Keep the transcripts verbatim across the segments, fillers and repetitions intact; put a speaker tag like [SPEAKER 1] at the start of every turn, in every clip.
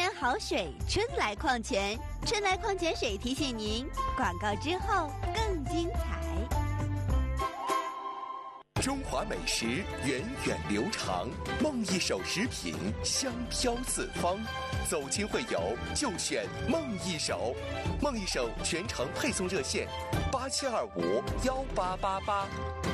[SPEAKER 1] 源好水春来矿泉，春来矿泉水提醒您，广告之后更精彩。
[SPEAKER 2] 中华美食源远流长，梦一手食品香飘四方。走亲会友就选梦一手，梦一手全程配送热线八七二五幺八八八。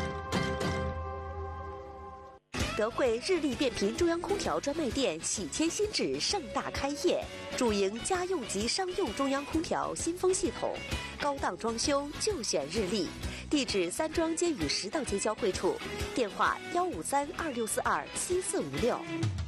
[SPEAKER 3] 德惠日立变频中央空调专卖店喜迁新址盛大开业，主营家用及商用中央空调新风系统，高档装修就选日立。地址三庄街与食道街交汇处，电话幺五三二六四二七四五六。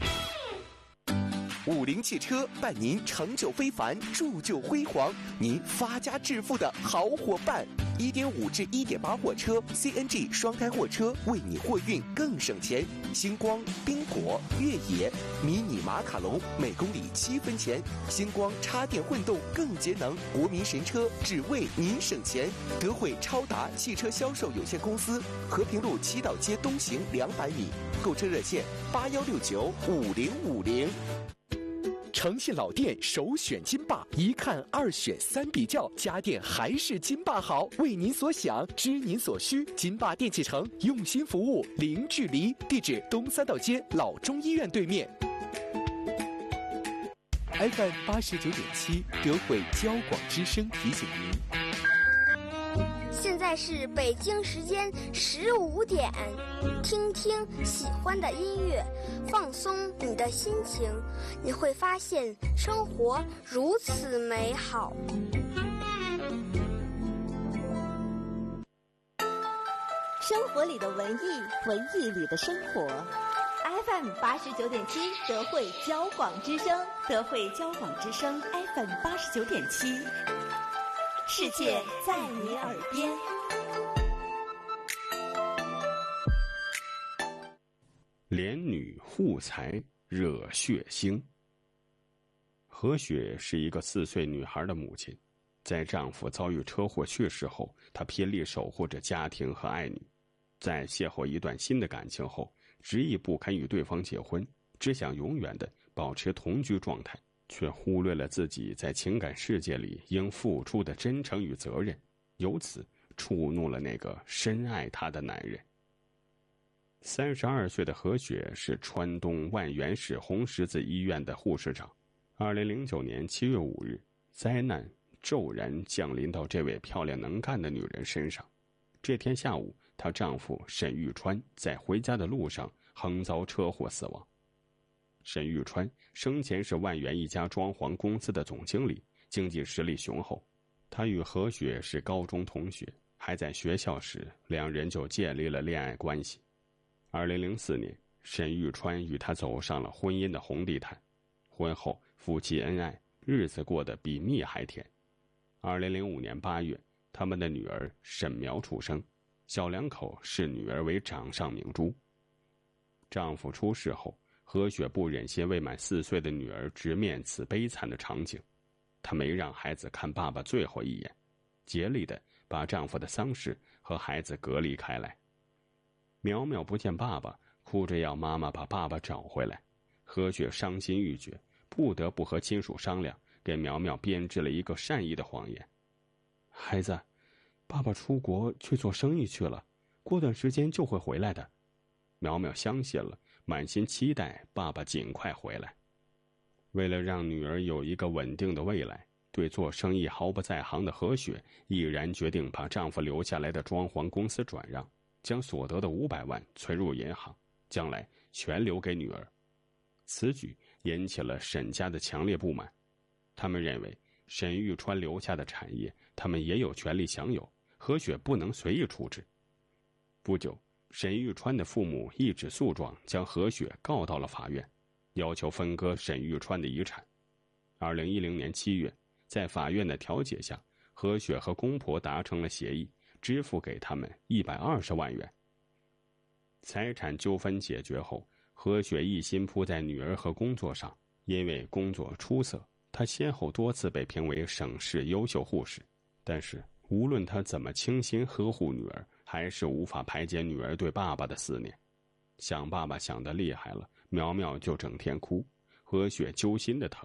[SPEAKER 2] 五菱汽车伴您成就非凡，铸就辉煌，您发家致富的好伙伴。一点五至一点八货车 C N G 双胎货车，为你货运更省钱。星光、冰果、越野、迷你马卡龙，每公里七分钱。星光插电混动更节能，国民神车，只为您省钱。德惠超达汽车销售有限公司，和平路七道街东行两百米，购车热线八幺六九五零五零。诚信老店首选金霸，一看二选三比较，家电还是金霸好。为您所想，知您所需，金霸电器城用心服务，零距离。地址东三道街老中医院对面。F M 八十九点七，德惠交广之声提醒您。
[SPEAKER 4] 现在是北京时间十五点，听听喜欢的音乐，放松你的心情，你会发现生活如此美好。
[SPEAKER 1] 生活里的文艺，文艺里的生活。F M 八十九点七，德惠交广之声，德惠交广之声 F M 八十九点七。世界在你耳边。
[SPEAKER 5] 连女护财惹血腥。何雪是一个四岁女孩的母亲，在丈夫遭遇车祸去世后，她拼力守护着家庭和爱女。在邂逅一段新的感情后，执意不肯与对方结婚，只想永远的保持同居状态，却忽略了自己在情感世界里应付出的真诚与责任，由此触怒了那个深爱她的男人。三十二岁的何雪是川东万源市红十字医院的护士长。二零零九年七月五日，灾难骤然降临到这位漂亮能干的女人身上。这天下午，她丈夫沈玉川在回家的路上横遭车祸死亡。沈玉川生前是万源一家装潢公司的总经理，经济实力雄厚。他与何雪是高中同学，还在学校时，两人就建立了恋爱关系。二零零四年，沈玉川与她走上了婚姻的红地毯。婚后，夫妻恩爱，日子过得比蜜还甜。二零零五年八月，他们的女儿沈苗出生，小两口视女儿为掌上明珠。丈夫出事后，何雪不忍心未满四岁的女儿直面此悲惨的场景，她没让孩子看爸爸最后一眼，竭力地把丈夫的丧事和孩子隔离开来。苗苗不见爸爸，哭着要妈妈把爸爸找回来。何雪伤心欲绝，不得不和亲属商量，给苗苗编织了一个善意的谎言。孩子，爸爸出国去做生意去了，过段时间就会回来的。苗苗相信了，满心期待爸爸尽快回来。为了让女儿有一个稳定的未来，对做生意毫不在行的何雪毅然决定把丈夫留下来的装潢公司转让，将所得的五百万存入银行，将来全留给女儿。此举引起了沈家的强烈不满，他们认为沈玉川留下的产业，他们也有权利享有，何雪不能随意处置。不久，沈玉川的父母一纸诉状将何雪告到了法院，要求分割沈玉川的遗产。二零一零年七月，在法院的调解下，何雪和公婆达成了协议，支付给他们一百二十万元。财产纠纷解决后，何雪一心扑在女儿和工作上，因为工作出色，她先后多次被评为省市优秀护士。但是无论她怎么倾心呵护女儿，还是无法排解女儿对爸爸的思念。想爸爸想得厉害了，苗苗就整天哭，何雪揪心的疼，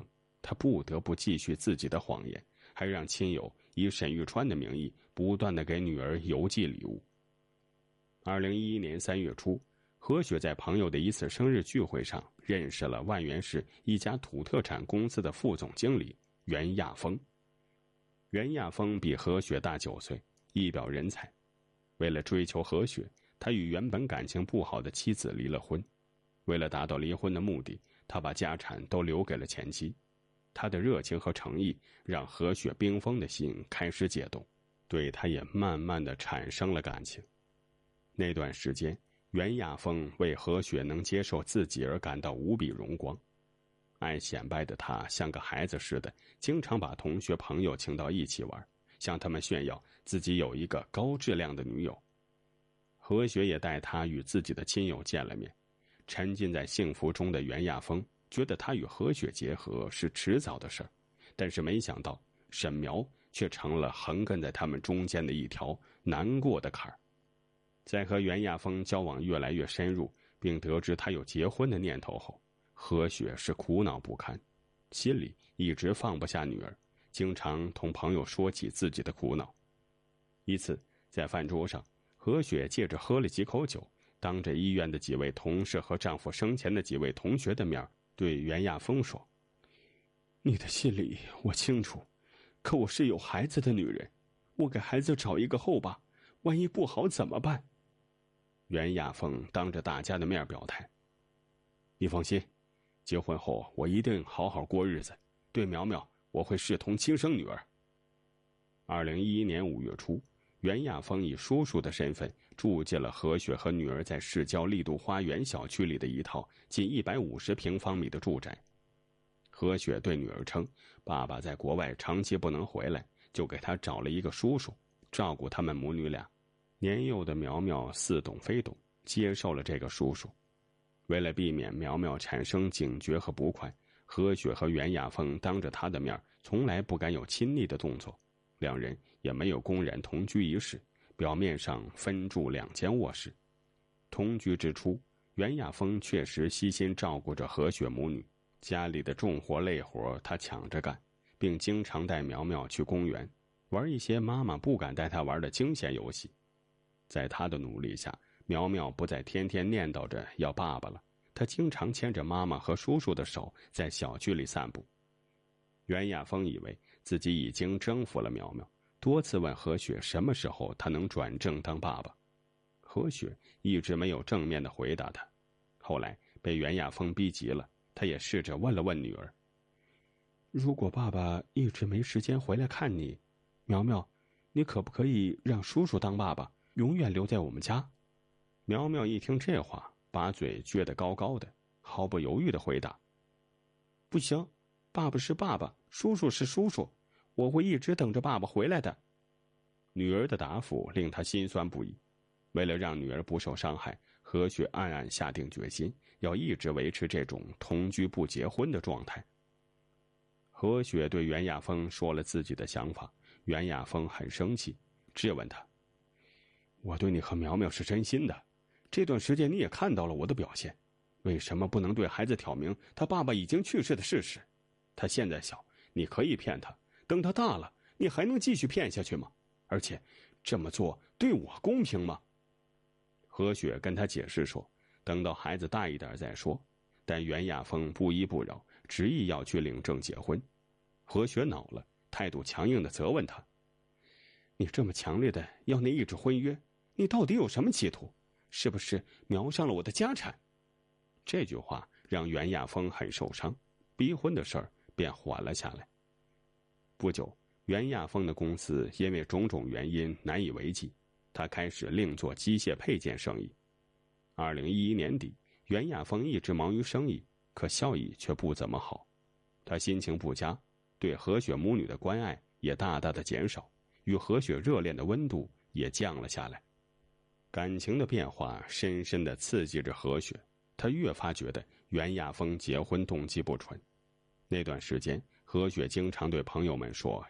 [SPEAKER 5] 他不得不继续自己的谎言，还让亲友以沈玉川的名义不断地给女儿邮寄礼物。二零一一年三月初，何雪在朋友的一次生日聚会上认识了万源市一家土特产公司的副总经理袁亚峰。袁亚峰比何雪大九岁，一表人才。为了追求何雪，他与原本感情不好的妻子离了婚。为了达到离婚的目的，他把家产都留给了前妻。他的热情和诚意让何雪冰封的心开始解冻，对他也慢慢的产生了感情。那段时间，袁亚峰为何雪能接受自己而感到无比荣光。爱显摆的他像个孩子似的，经常把同学朋友请到一起玩，向他们炫耀自己有一个高质量的女友。何雪也带他与自己的亲友见了面。沉浸在幸福中的袁亚峰觉得他与何雪结合是迟早的事儿，但是没想到沈苗却成了横亘在他们中间的一条难过的坎儿。在和袁亚峰交往越来越深入，并得知他有结婚的念头后，何雪是苦恼不堪，心里一直放不下女儿，经常同朋友说起自己的苦恼。一次在饭桌上，何雪借着喝了几口酒，当着医院的几位同事和丈夫生前的几位同学的面，对袁亚峰说：“你的心里我清楚，可我是有孩子的女人，我给孩子找一个后爸，万一不好怎么办？”袁亚峰当着大家的面表态：“你放心，结婚后我一定好好过日子，对苗苗我会视同亲生女儿。”二零一一年五月初，袁亚峰以叔叔的身份住进了何雪和女儿在市郊丽都花园小区里的一套近一百五十平方米的住宅。何雪对女儿称，爸爸在国外长期不能回来，就给他找了一个叔叔，照顾他们母女俩。年幼的苗苗似懂非懂，接受了这个叔叔。为了避免苗苗产生警觉和不快，何雪和袁亚峰当着他的面从来不敢有亲昵的动作，两人也没有公然同居一室，表面上分住两间卧室。同居之初，袁亚峰确实悉心照顾着何雪母女，家里的重活累活他抢着干，并经常带苗苗去公园，玩一些妈妈不敢带她玩的惊险游戏。在他的努力下，苗苗不再天天念叨着要爸爸了，他经常牵着妈妈和叔叔的手在小区里散步。袁亚峰以为自己已经征服了苗苗，多次问何雪什么时候他能转正当爸爸。何雪一直没有正面的回答他。后来被袁亚峰逼急了，他也试着问了问女儿：“如果爸爸一直没时间回来看你，苗苗，你可不可以让叔叔当爸爸，永远留在我们家？”苗苗一听这话，把嘴撅得高高的，毫不犹豫地回答：“不行，爸爸是爸爸，叔叔是叔叔，我会一直等着爸爸回来的。”女儿的答复令他心酸不已。为了让女儿不受伤害，何雪暗暗下定决心，要一直维持这种同居不结婚的状态。何雪对袁亚峰说了自己的想法，袁亚峰很生气，质问他：“我对你和苗苗是真心的，这段时间你也看到了我的表现，为什么不能对孩子挑明他爸爸已经去世的事实？他现在小，你可以骗他，等他大了，你还能继续骗下去吗？而且这么做对我公平吗？”何雪跟他解释说，等到孩子大一点再说，但袁亚峰不依不饶，执意要去领证结婚。何雪恼了，态度强硬地责问他：“你这么强烈的要那一纸婚约，你到底有什么企图？是不是瞄上了我的家产？”这句话让袁亚峰很受伤，逼婚的事儿便缓了下来。不久，袁亚峰的公司因为种种原因难以为继，他开始另做机械配件生意。二零一一年底，袁亚峰一直忙于生意，可效益却不怎么好。他心情不佳，对何雪母女的关爱也大大的减少，与何雪热恋的温度也降了下来。感情的变化深深地刺激着何雪，她越发觉得袁亚峰结婚动机不纯。那段时间，何雪经常对朋友们说